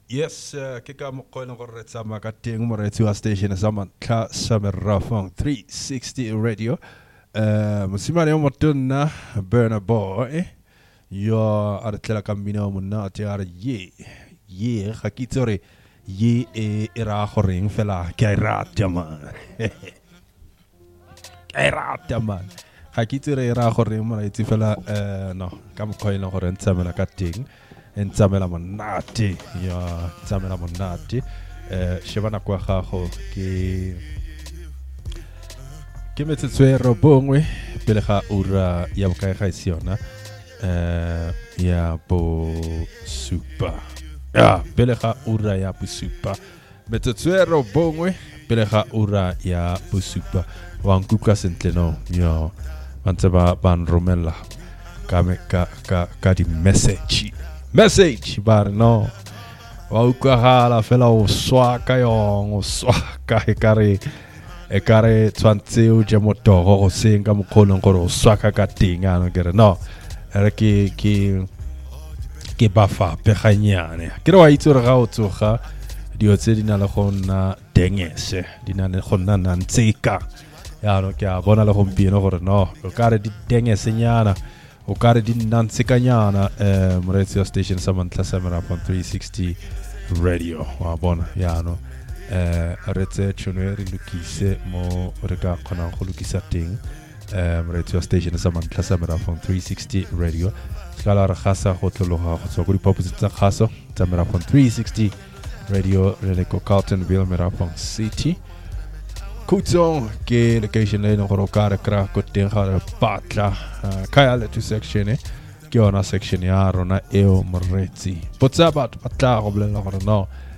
Yes, kika mo ko lang korret sa makating mo rin sa station sa Mantla sa Merafong 360 Radio. Musimani mo dun na Burna Boy. Yo artela kambina mo na ati ar ye hakitore ye era khoring fela kairat jaman. Kairat jaman. Hakitore era khoring mo iti fela no kam ko lang korret sa makating. Nzamela monate ya nzamela monate shebana kwa gago ke metsetswero bongwe pele ga ura ya bokae ga isiona ya bo super ya pele ga ura ya bo super metsetswero bongwe pele ga ura ya bo super wa nkuka sentle no ya bantaba ban romela ka di message bar no wa ukahala fela o swaka yong o swaka e kare tswantse o je motoro go senga mokholong gore o swaka ka tinga no kere no re ke ba fa peganyane ke re wa itsore ga o tsoga dio tse dina le gonna dengese dina le gonna nantseka ya no ke a bona le gompieno gore no o kare di dengese nyana o kare di nansekanyana Moretio Station sa Mantla sa Merafong 360 Radio wa bona ya no retse tshone re lukise mo re ka khona go lukisa teng Moretio Station sa Mantla sa Merafong 360 Radio skala re khasa go tlologa go tswa go dipopotse tsa khaso tsa Merafong 360 Radio re le ko Carltonville Merafong City Kutsong ke location le no go kare kra ko teng ga batla kaya le tu section ke ona section ya rona eo Moretsi potsa batla go bolela gore no